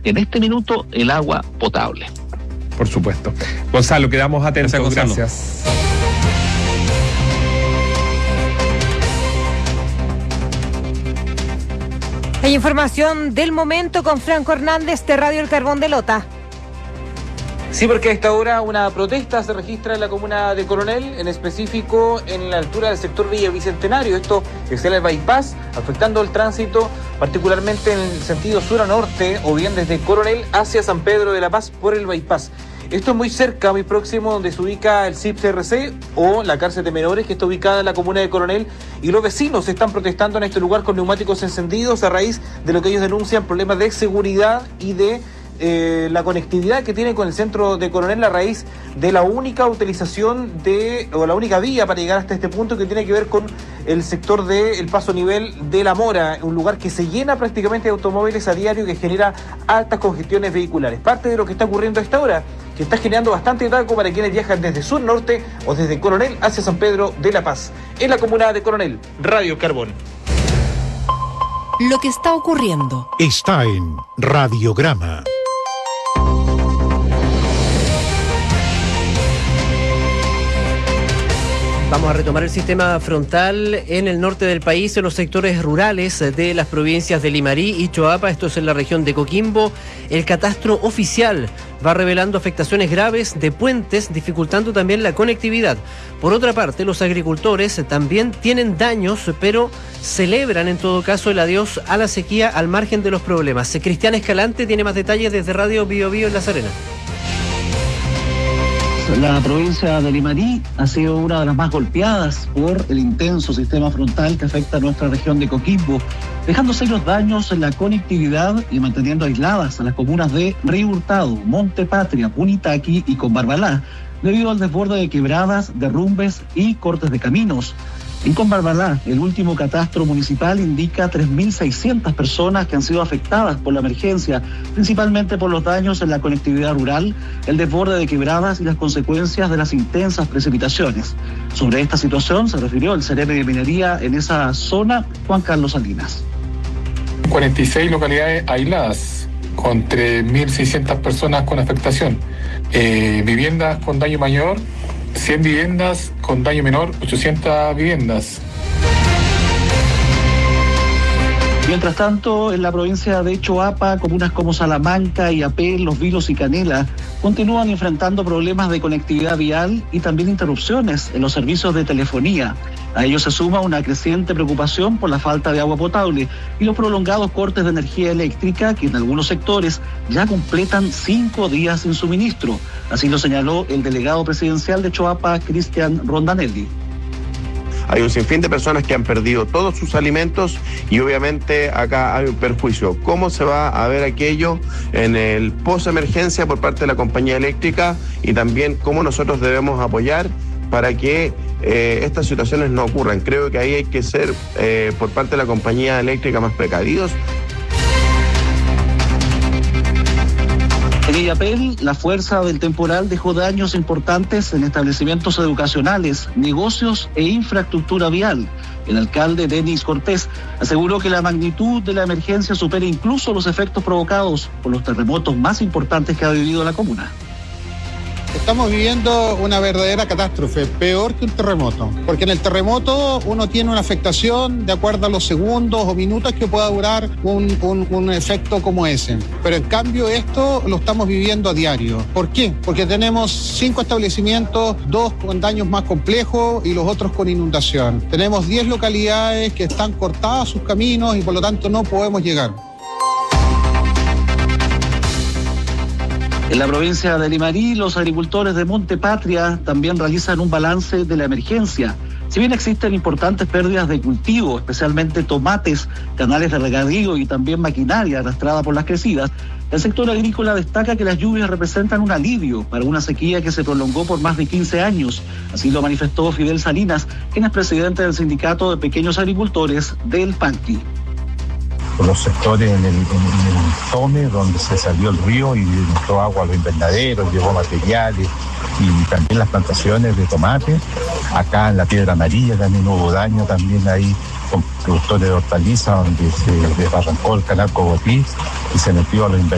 en este minuto el agua potable. Por supuesto. Gonzalo, quedamos atentos. Gracias. Hay información del momento con Franco Hernández de Radio El Carbón de Lota. Sí, porque a esta hora una protesta se registra en la comuna de Coronel, en específico en la altura del sector Villa Bicentenario. Esto es el bypass, afectando el tránsito, particularmente en el sentido sur a norte, o bien desde Coronel hacia San Pedro de la Paz por el bypass. Esto es muy cerca, muy próximo, donde se ubica el CIP-CRC o la cárcel de menores, que está ubicada en la comuna de Coronel, y los vecinos están protestando en este lugar con neumáticos encendidos a raíz de lo que ellos denuncian problemas de seguridad y de la conectividad que tiene con el centro de Coronel a raíz de la única utilización o la única vía para llegar hasta este punto, que tiene que ver con el sector del paso nivel de La Mora, un lugar que se llena prácticamente de automóviles a diario, que genera altas congestiones vehiculares. Parte de lo que está ocurriendo a esta hora, que está generando bastante taco para quienes viajan desde sur norte o desde Coronel hacia San Pedro de la Paz. En la comuna de Coronel, Radio Carbón. Lo que está ocurriendo está en Radiograma. Vamos a retomar el sistema frontal en el norte del país, en los sectores rurales de las provincias de Limarí y Choapa. Esto es en la región de Coquimbo. El catastro oficial va revelando afectaciones graves de puentes, dificultando también la conectividad. Por otra parte, los agricultores también tienen daños, pero celebran en todo caso el adiós a la sequía al margen de los problemas. Cristian Escalante tiene más detalles desde Radio Bio Bio en La Serena. La provincia de Limarí ha sido una de las más golpeadas por el intenso sistema frontal que afecta a nuestra región de Coquimbo, dejando serios daños en la conectividad y manteniendo aisladas a las comunas de Río Hurtado, Monte Patria, Punitaqui y Combarbalá, debido al desborde de quebradas, derrumbes y cortes de caminos. En Combarbalá, el último catastro municipal indica 3.600 personas que han sido afectadas por la emergencia, principalmente por los daños en la conectividad rural, el desborde de quebradas y las consecuencias de las intensas precipitaciones. Sobre esta situación se refirió el sereno de minería en esa zona, Juan Carlos Salinas. 46 localidades aisladas, con 3.600 personas con afectación. Viviendas con daño mayor, 100 viviendas, con daño menor, 800 viviendas. Mientras tanto, en la provincia de Choapa, comunas como Salamanca, Iapel, Los Vilos y Canela continúan enfrentando problemas de conectividad vial y también interrupciones en los servicios de telefonía. A ello se suma una creciente preocupación por la falta de agua potable y los prolongados cortes de energía eléctrica que en algunos sectores ya completan 5 días sin suministro. Así lo señaló el delegado presidencial de Choapa, Cristian Rondanelli. Hay un sinfín de personas que han perdido todos sus alimentos y obviamente acá hay un perjuicio. ¿Cómo se va a ver aquello en el post-emergencia por parte de la compañía eléctrica y también cómo nosotros debemos apoyar para que estas situaciones no ocurran? Creo que ahí hay que ser por parte de la compañía eléctrica más precavidos. En Illapel, la fuerza del temporal dejó daños importantes en establecimientos educacionales, negocios e infraestructura vial. El alcalde Denis Cortés aseguró que la magnitud de la emergencia supera incluso los efectos provocados por los terremotos más importantes que ha vivido la comuna. Estamos viviendo una verdadera catástrofe, peor que un terremoto, porque en el terremoto uno tiene una afectación de acuerdo a los segundos o minutos que pueda durar un efecto como ese. Pero en cambio esto lo estamos viviendo a diario. ¿Por qué? Porque tenemos 5 establecimientos, 2 con daños más complejos y los otros con inundación. Tenemos 10 localidades que están cortadas sus caminos y por lo tanto no podemos llegar. En la provincia de Limarí, los agricultores de Monte Patria también realizan un balance de la emergencia. Si bien existen importantes pérdidas de cultivo, especialmente tomates, canales de regadío y también maquinaria arrastrada por las crecidas, el sector agrícola destaca que las lluvias representan un alivio para una sequía que se prolongó por más de 15 años. Así lo manifestó Fidel Salinas, quien es presidente del Sindicato de Pequeños Agricultores del Panqui. Por los sectores en el Tome, donde se salió el río y entró agua a los invernaderos, llevó materiales y también las plantaciones de tomate. Acá en la Piedra Amarilla también hubo daño, también ahí con productores de hortalizas, donde se desbarrancó el canal Cogotí y se metió a los invernaderos.